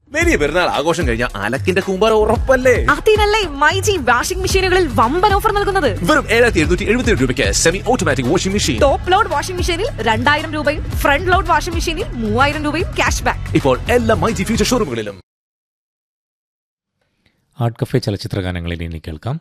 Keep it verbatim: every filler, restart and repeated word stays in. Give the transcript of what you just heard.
വലിയ പെരുന്നാൾ ആഘോഷം കഴിഞ്ഞാൽ അലക്കിന്റെ കൂമ്പാരം ഉറപ്പല്ലേ? അതിനല്ലേ മൈജി വാഷിംഗ് മെഷീനുകളിൽ വമ്പൻ ഓഫർ നൽകുന്നത്. വെറും ഏഴായിരത്തി എഴുന്നൂറ്റി എഴുപത്തി ഏഴ് രൂപയ്ക്ക് semi automatic washing machine. Top load washing മെഷീനിൽ രണ്ടായിരം രൂപയും ഫ്രണ്ട് ലോഡ് വാഷിംഗ് മെഷീനിൽ മൂവായിരം രൂപയും ക്യാഷ് ബാക്ക്. ഇപ്പോൾ എല്ലാ മൈജി ഫ്യൂച്ചർ ഷോറൂമുകളിലും. ആർട്ട് കഫേ ചലച്ചിത്ര ഗാനങ്ങളിൽ ഇനി കേൾക്കാം.